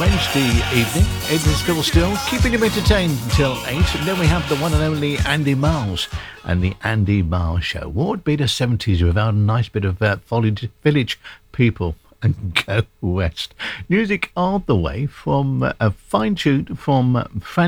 Wednesday evening. It is still keeping you entertained until 8. And then we have the one and only Andy Miles and the Andy Miles Show. What would be the 70s without a nice bit of village people and go west? Music all the way from a fine tune from Frank